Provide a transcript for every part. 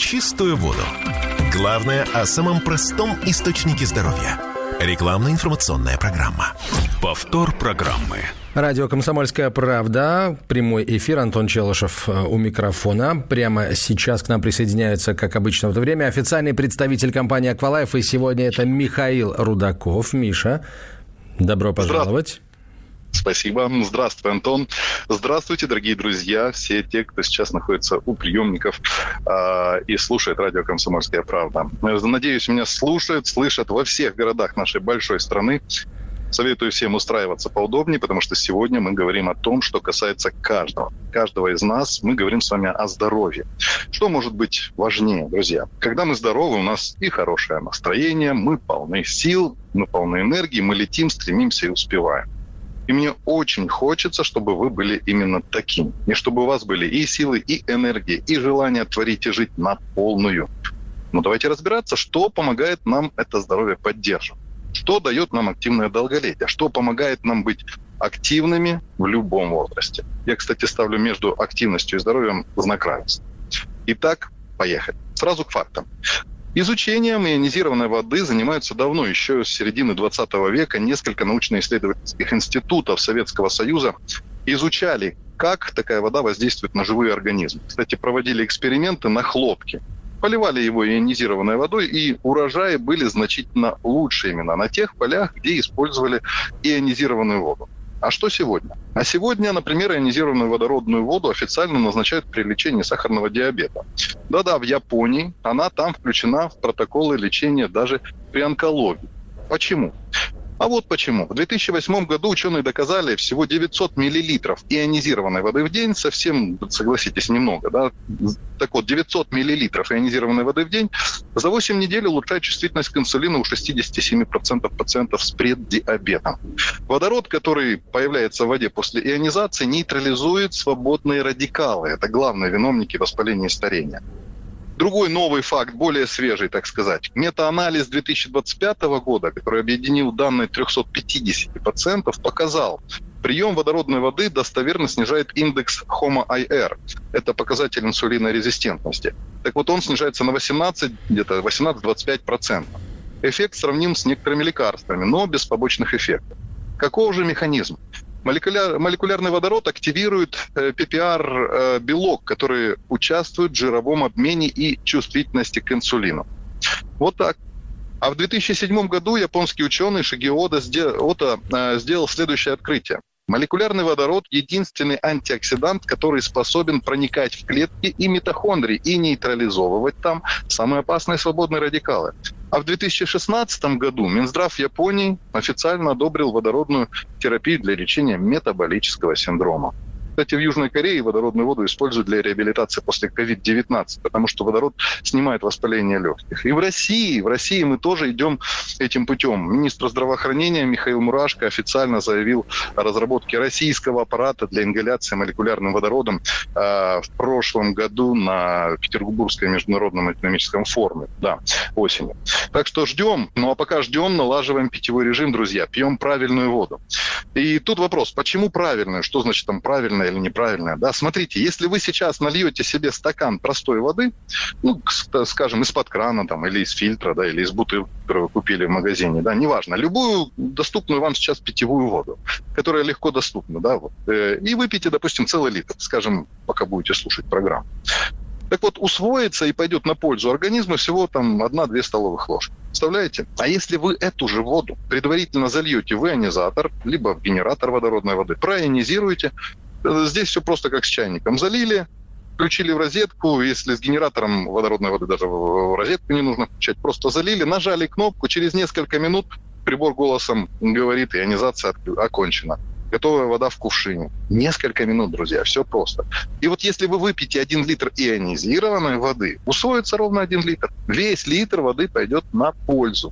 чистую воду. Главное о самом простом источнике здоровья. Рекламно-информационная программа. Повтор программы. Радио «Комсомольская правда». Прямой эфир. Антон Челышев у микрофона. Прямо сейчас к нам присоединяется, как обычно в это время, официальный представитель компании «Аквалайф». И сегодня это Михаил Рудаков. Миша, добро пожаловать. Спасибо. Здравствуй, Антон. Здравствуйте, дорогие друзья, все те, кто сейчас находится у приемников и слушает радио «Комсомольская правда». Надеюсь, меня слышат во всех городах нашей большой страны. Советую всем устраиваться поудобнее, потому что сегодня мы говорим о том, что касается каждого из нас. Мы говорим с вами о здоровье. Что может быть важнее, друзья? Когда мы здоровы, у нас и хорошее настроение, мы полны сил, мы полны энергии, мы летим, стремимся и успеваем. И мне очень хочется, чтобы вы были именно таким. И чтобы у вас были и силы, и энергия, и желание творить и жить на полную. Ну, давайте разбираться, что помогает нам это здоровье поддерживать. Что дает нам активное долголетие? Что помогает нам быть активными в любом возрасте? Я, кстати, ставлю между активностью и здоровьем знак равенства. Итак, поехали. Сразу к фактам. Изучением ионизированной воды занимаются давно, еще с середины 20 века. Несколько научно-исследовательских институтов Советского Союза изучали, как такая вода воздействует на живые организмы. Кстати, проводили эксперименты на хлопке. Поливали его ионизированной водой, и урожаи были значительно лучше именно на тех полях, где использовали ионизированную воду. А что сегодня? А сегодня, например, ионизированную водородную воду официально назначают при лечении сахарного диабета. Да-да, в Японии она там включена в протоколы лечения даже при онкологии. Почему? А вот почему. В 2008 году ученые доказали, всего 900 миллилитров ионизированной воды в день, совсем, согласитесь, немного, да? Так вот, 900 миллилитров ионизированной воды в день за 8 недель улучшает чувствительность к инсулину у 67% пациентов с преддиабетом. Водород, который появляется в воде после ионизации, нейтрализует свободные радикалы. Это главные виновники воспаления и старения. Другой новый факт, более свежий, так сказать. Метаанализ 2025 года, который объединил данные 350 пациентов, показал, прием водородной воды достоверно снижает индекс HOMA-IR. Это показатель инсулинорезистентности. Так вот, он снижается на 18-25%. Эффект сравним с некоторыми лекарствами, но без побочных эффектов. Каков же механизм? Молекулярный водород активирует PPR-белок, который участвует в жировом обмене и чувствительности к инсулину. Вот так. А в 2007 году японский ученый Шигео Ода сделал следующее открытие. Молекулярный водород – единственный антиоксидант, который способен проникать в клетки и митохондрии и нейтрализовывать там самые опасные свободные радикалы. А в 2016 году Минздрав Японии официально одобрил водородную терапию для лечения метаболического синдрома. Кстати, в Южной Корее водородную воду используют для реабилитации после COVID-19, потому что водород снимает воспаление легких. И в России мы тоже идем этим путем. Министр здравоохранения Михаил Мурашко официально заявил о разработке российского аппарата для ингаляции молекулярным водородом в прошлом году на Петербургском международном экономическом форуме, осенью. Так что ждем, а пока ждем, налаживаем питьевой режим, друзья, пьем правильную воду. И тут вопрос, почему правильную? Что значит там правильная или неправильная? Да, смотрите, если вы сейчас нальете себе стакан простой воды, скажем, из-под крана там, или из фильтра, да, или из бутылки, которую вы купили в магазине, да, неважно, любую доступную вам сейчас питьевую воду, которая легко доступна, да, вот, и выпейте, допустим, целый литр, скажем, пока будете слушать программу. Так вот, усвоится и пойдет на пользу организму всего там 1-2 столовых ложки. Представляете? А если вы эту же воду предварительно зальете в ионизатор, либо в генератор водородной воды, проионизируете, здесь все просто как с чайником. Залили, включили в розетку, если с генератором водородной воды даже в розетку не нужно включать, просто залили, нажали кнопку, через несколько минут прибор голосом говорит, ионизация окончена. Готовая вода в кувшине. Несколько минут, друзья, все просто. И вот если вы выпьете 1 литр ионизированной воды, усвоится ровно 1 литр. Весь литр воды пойдет на пользу.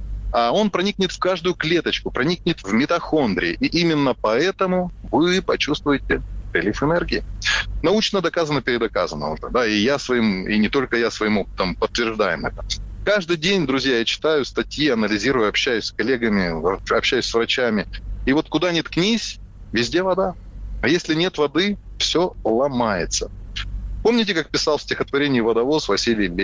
А он проникнет в каждую клеточку, проникнет в митохондрии. И именно поэтому вы почувствуете прилив энергии. Научно доказано, передоказано уже. Да, и не только я своим опытом подтверждаем это. Каждый день, друзья, я читаю статьи, анализирую, общаюсь с коллегами, общаюсь с врачами. И вот куда ни ткнись, везде вода. А если нет воды, все ломается. Помните, как писал в стихотворении «Водовоз» Василий